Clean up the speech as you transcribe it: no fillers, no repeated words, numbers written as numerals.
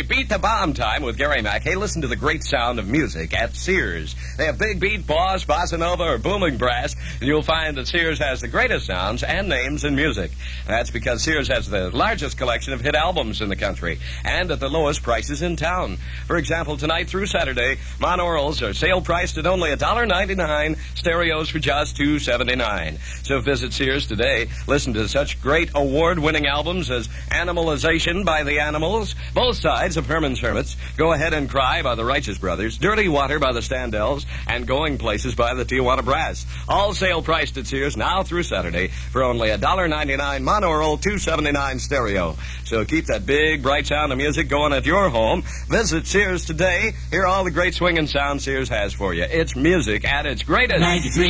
Hey, beat the bomb time with Gary Mack. Hey, listen to the great sound of music at Sears. They have big beat, bossa nova, or booming brass, and you'll find that Sears has the greatest sounds and names in music. That's because Sears has the largest collection of hit albums in the country and at the lowest prices in town. For example, tonight through Saturday, monorails are sale priced at only $1.99, stereos for just $2.79. So visit Sears today. Listen to such great award-winning albums as Animalization by the Animals, Both Sides of Herman's Hermits, Go Ahead and Cry by the Righteous Brothers, Dirty Water by the Standells, and Going Places by the Tijuana Brass. All sale priced at Sears now through Saturday for only $1.99 monaural, $2.79 stereo. So keep that big, bright sound of music going at your home. Visit Sears today. Hear all the great swinging sound Sears has for you. It's music at its greatest. 93.